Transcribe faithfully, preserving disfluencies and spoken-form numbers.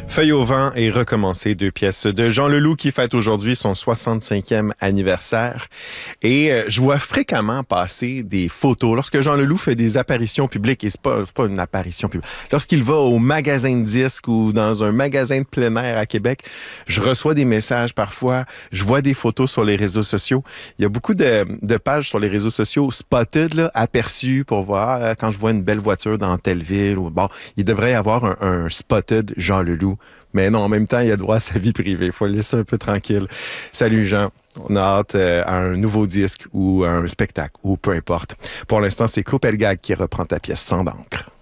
Feuille au vent et recommencer, deux pièces de Jean Leloup qui fête aujourd'hui son soixante-cinquième anniversaire. Et euh, je vois fréquemment passer des photos. Lorsque Jean Leloup fait des apparitions publiques, et c'est pas, c'est pas une apparition publique, lorsqu'il va au magasin de disques ou dans un magasin de plein air à Québec, je reçois des messages parfois, je vois des photos sur les réseaux sociaux. Il y a beaucoup de, de pages sur les réseaux sociaux spotted, là, aperçues pour voir euh, quand je vois une belle voiture dans telle ville. Ou, bon, il devrait y avoir un, un spotted Jean Leloup. Mais non, en même temps, il a droit à sa vie privée. Il faut le laisser un peu tranquille. Salut Jean. On a hâte euh, à un nouveau disque ou à un spectacle ou peu importe. Pour l'instant, c'est Claude Pelgag qui reprend ta pièce Sang d'encre.